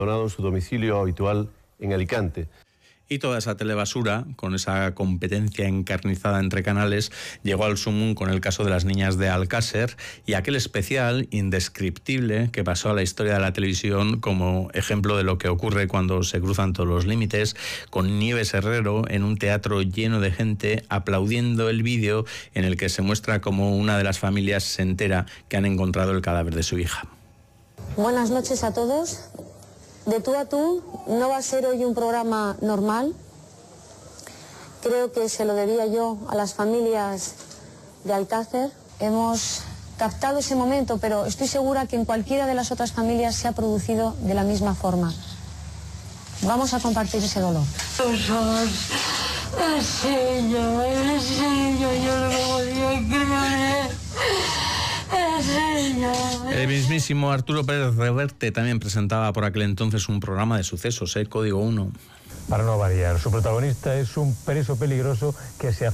abandonado su domicilio habitual en Alicante. Y toda esa telebasura, con esa competencia encarnizada entre canales, llegó al sumum con el caso de las niñas de Alcácer y aquel especial indescriptible que pasó a la historia de la televisión como ejemplo de lo que ocurre cuando se cruzan todos los límites, con Nieves Herrero en un teatro lleno de gente aplaudiendo el vídeo en el que se muestra cómo una de las familias se entera que han encontrado el cadáver de su hija. Buenas noches a todos. De tú a tú no va a ser hoy un programa normal. Creo que se lo debía yo a las familias de Alcácer. Hemos captado ese momento, pero estoy segura que en cualquiera de las otras familias se ha producido de la misma forma. Vamos a compartir ese dolor. Yo no me podía creer. El mismísimo Arturo Pérez Reverte también presentaba por aquel entonces un programa de sucesos, Código 1. Para no variar, su protagonista es un preso peligroso que se